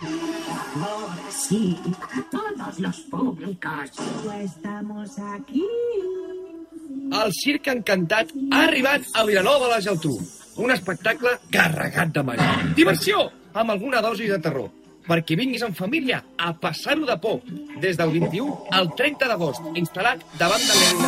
Ahora sí, todos los públicos. Estamos aquí. El Circ Encantat ha arribat a Vilanova de la Geltrú. Un espectacle carregat de màgia. Diversió, amb alguna dosi de terror. Perquè vinguis en família a passar-ho de por. Des del 21 al 30 d'agost, instal·lat davant de l'Elena